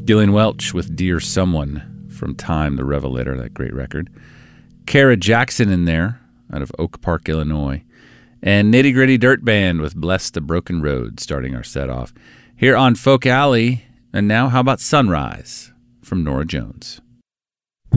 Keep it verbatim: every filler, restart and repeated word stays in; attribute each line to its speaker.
Speaker 1: Gillian Welch with Dear Someone from Time the Revelator, that great record. Kara Jackson in there out of Oak Park, Illinois. And Nitty Gritty Dirt Band with Bless the Broken Road starting our set off. Here on Folk Alley, and now how about Sunrise from Norah Jones?